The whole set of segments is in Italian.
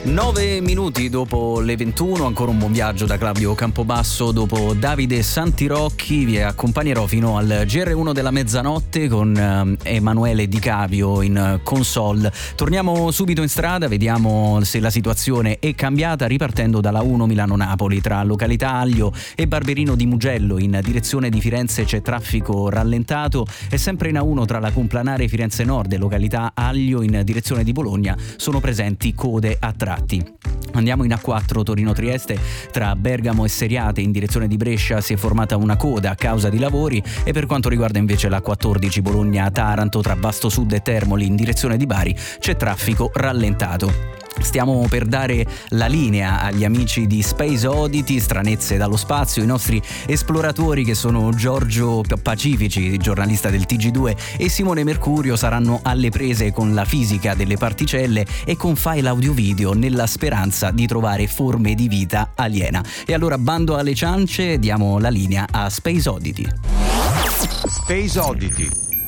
9 minuti dopo le 21, ancora un buon viaggio da Claudio Campobasso. Dopo Davide Santirocchi vi accompagnerò fino al GR1 della mezzanotte con Emanuele Di Cavio in console. Torniamo subito in strada, vediamo se la situazione è cambiata, ripartendo dalla 1 Milano-Napoli. Tra località Aglio e Barberino di Mugello in direzione di Firenze c'è traffico rallentato, e sempre in A1 tra la Complanare Firenze Nord e località Aglio in direzione di Bologna sono presenti code a tratti. Andiamo in A4 Torino-Trieste, tra Bergamo e Seriate in direzione di Brescia si è formata una coda a causa di lavori, e per quanto riguarda invece la 14 Bologna-Taranto tra Basto Sud e Termoli in direzione di Bari c'è traffico rallentato. Stiamo per dare la linea agli amici di Space Oddity, stranezze dallo spazio. I nostri esploratori, che sono Giorgio Pacifici, giornalista del TG2, e Simone Mercurio, saranno alle prese con la fisica delle particelle e con file audio-video nella speranza di trovare forme di vita aliena. E allora, bando alle ciance, diamo la linea a Space Oddity. Space Oddity.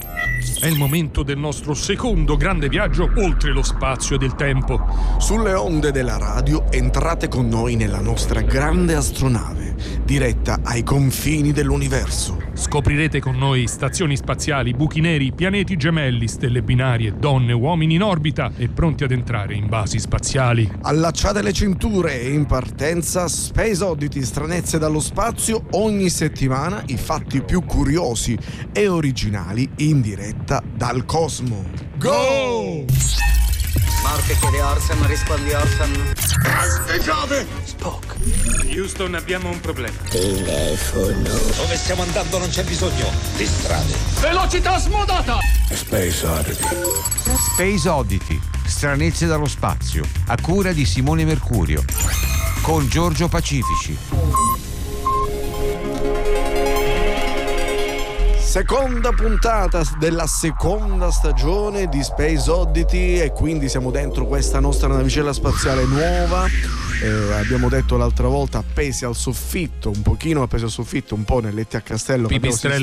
È il momento del nostro secondo grande viaggio oltre lo spazio ed il tempo. Sulle onde della radio entrate con noi nella nostra grande astronave, diretta ai confini dell'universo. Scoprirete con noi stazioni spaziali, buchi neri, pianeti gemelli, stelle binarie, donne, uomini in orbita e pronti ad entrare in basi spaziali. Allacciate le cinture e in partenza Space Oddity, stranezze dallo spazio. Ogni settimana i fatti più curiosi e originali in diretta dal cosmo. Go! Mark chiede Orson, rispondi Orson. Aspettate! Spock. Houston, abbiamo un problema. Telefono. Dove stiamo andando non c'è bisogno di strade. Velocità smodata! Space Oddity. Space Oddity, stranezze dallo spazio, a cura di Simone Mercurio, con Giorgio Pacifici. Seconda puntata della seconda stagione di Space Oddity, e quindi siamo dentro questa nostra navicella spaziale nuova. Abbiamo detto l'altra volta appesi al soffitto, un pochino appesi al soffitto, un po' nel letti a castello. Pipistrello